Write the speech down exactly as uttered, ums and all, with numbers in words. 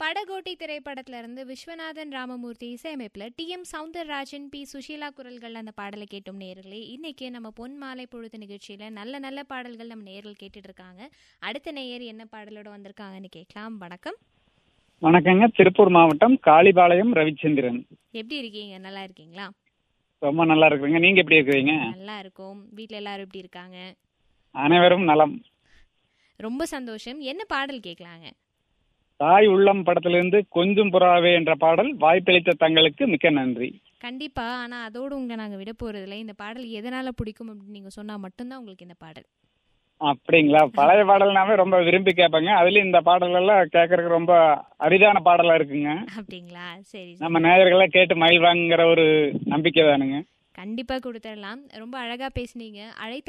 படகோட்டி திரைப்படத்துல இருந்து Viswanathan Ramamurthy இசையமைப்புல D M Soundararajan, B Sushila குரல்கள் அந்த பாடலை கேட்டோம் நேயர்களே. இன்னைக்கு நம்ம பொன் மாலை பொழுது நிகழ்ச்சியில நல்ல நல்ல பாடல்கள் நம்ம நேயர்கள் கேட்டுட்டு இருக்காங்க. அடுத்த நேயர் என்ன பாடலோட வந்திருக்காங்கன்னு கேட்கலாம். வணக்கம். வணக்கங்க. திருப்பூர் மாவட்டம் காளிபாளையம் ரவிச்சந்திரன். எப்படி இருக்கீங்க? நல்லா இருக்கீங்களா? ரொம்ப நல்லா இருக்குங்க. நீங்க எப்படி இருக்கிறீங்க? நல்லா இருக்கும். வீட்ல எல்லாரும் எப்படி இருக்காங்க? அனைவரும் நலம். ரொம்ப சந்தோஷம். என்ன பாடல் கேட்கலாங்க? தாய் உள்ளம் படத்திலிருந்து கொஞ்சம் புறாவே என்ற பாடல். வாய்ப்பளித்த தங்களுக்கு மிக்க நன்றி. கண்டிப்பா. ஆனா அதோடு உங்களை நாங்க விட போறதில்லை. இந்த பாடல் எதனால பிடிக்கும் அப்படின்னு நீங்க சொன்னா மட்டும்தான் உங்களுக்கு இந்த பாடல். அப்படிங்களா? பழைய பாடல்னாவே ரொம்ப விரும்பி கேட்பேங்க. அதுலயும் இந்த பாடல் எல்லாம் கேட்கறதுக்கு ரொம்ப அரிதான பாடலா இருக்குங்க. அப்படிங்களா? சரி. நம்ம நேயர்களை கேட்டு மகிழ்வாங்கிற ஒரு நம்பிக்கை தானுங்க. கண்டிப்பா கொடுத்துடலாம். ரொம்ப அழகா பேசுனீங்க. அழைத்த